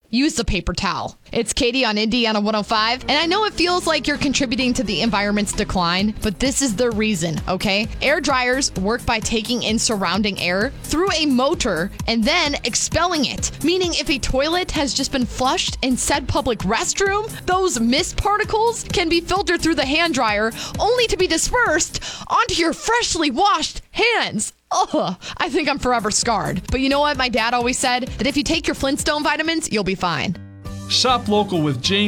use the paper towel. It's Katie on Indiana 105, and I know it feels like you're contributing to the environment's decline, but this is the reason, okay? Air dryers work by taking in surrounding air through a motor and then expelling it, meaning if a toilet has just been flushed in said public restroom, those mist particles can be filtered through the hand dryer only to be dispersed onto your freshly washed hands. Ugh, I think I'm forever scarred. But you know what? My dad always said that if you take your Flintstone vitamins, you'll be fine. Shop local with James